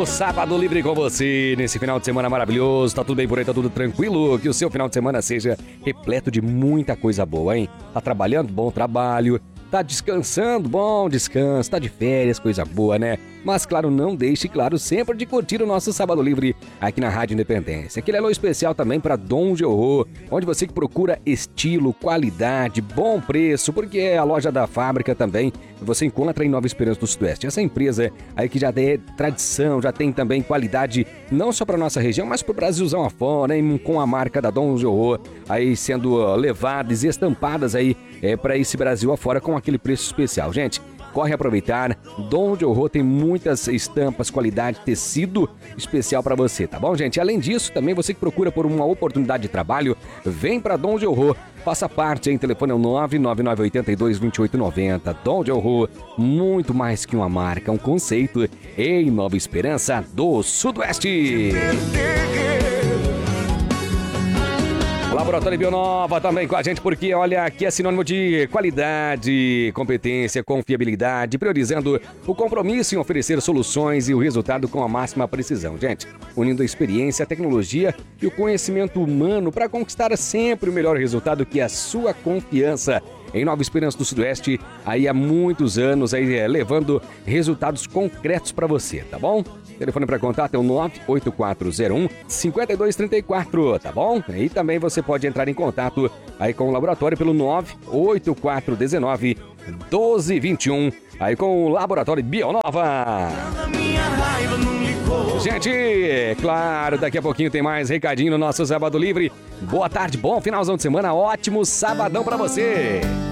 no Sábado Livre com você, nesse final de semana maravilhoso. Tá tudo bem por aí, tá tudo tranquilo? Que o seu final de semana seja repleto de muita coisa boa, hein? Tá trabalhando? Bom trabalho. Tá descansando? Bom descanso. Tá de férias? Coisa boa, né? Mas, claro, não deixe, claro, sempre de curtir o nosso Sábado Livre aqui na Rádio Independência. Aquele alô especial também para Dom Georro, onde você que procura estilo, qualidade, bom preço, porque é a loja da fábrica também. Você encontra em Nova Esperança do Sudoeste. Essa empresa aí que já é tradição, já tem também qualidade, não só para nossa região, mas para o Brasilzão afora, hein? Com a marca da Dom Georro aí sendo levadas e estampadas aí para esse Brasil afora com aquele preço especial. Gente, corre aproveitar. Dom Georro tem muitas estampas, qualidade, tecido especial para você, tá bom, gente? Além disso, também você que procura por uma oportunidade de trabalho, vem para Dom Georro. Faça parte, hein? Telefone é o 999822890. Dom Georro, muito mais que uma marca, um conceito em Nova Esperança do Sudoeste. Laboratório Bionova também com a gente, porque olha, aqui é sinônimo de qualidade, competência, confiabilidade, priorizando o compromisso em oferecer soluções e o resultado com a máxima precisão. Gente, unindo a experiência, a tecnologia e o conhecimento humano para conquistar sempre o melhor resultado, que é a sua confiança. Em Nova Esperança do Sudoeste, aí há muitos anos, aí levando resultados concretos para você, tá bom? Telefone para contato é o 98401-5234, tá bom? E também você pode entrar em contato aí com o laboratório pelo 98419-1221, aí com o Laboratório Bionova. Gente, claro, daqui a pouquinho tem mais recadinho no nosso Sábado Livre. Boa tarde, bom finalzão de semana, ótimo sabadão pra você.